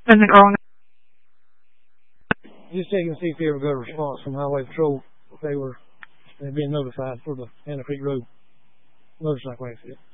And the girl. Just checking to see if you ever got a response from Highway Patrol. They'd been notified for the Anna Creek Road motorcycle accident.